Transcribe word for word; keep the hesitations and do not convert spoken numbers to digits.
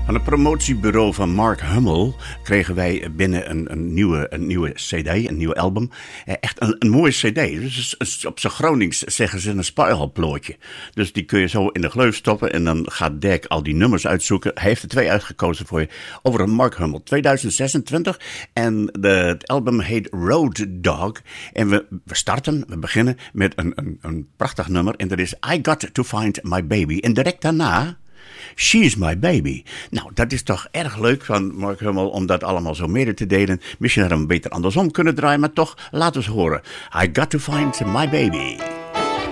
Van het promotiebureau van Mark Hummel kregen wij binnen een, een, nieuwe, een nieuwe cd, een nieuw album. Echt een, een mooie cd. Dus op zijn Gronings zeggen ze een spuigelplootje. Dus die kun je zo in de gleuf stoppen en dan gaat Dirk al die nummers uitzoeken. Hij heeft er twee uitgekozen voor je. Over een Mark Hummel, tweeduizend zesentwintig. En de, het album heet Road Dog. En we, we starten, we beginnen met een, een, een prachtig nummer. En dat is I Got To Find My Baby. En direct daarna... She's My Baby. Nou, dat is toch erg leuk van Mark Hummel om dat allemaal zo mede te delen. Misschien hadden we hem beter andersom kunnen draaien, maar toch, laat eens horen. I Got To Find My Baby.